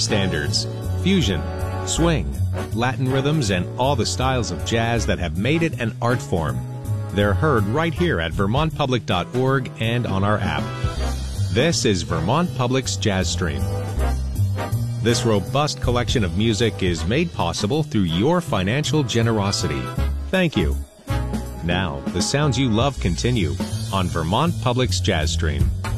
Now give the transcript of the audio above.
standards, fusion, swing, Latin rhythms, and all the styles of jazz that have made it an art form. They're heard right here at vermontpublic.org and on our app. This is Vermont Public's Jazz Stream. This robust collection of music is made possible through your financial generosity. Thank you. Now, the sounds you love continue on Vermont Public's Jazz Stream.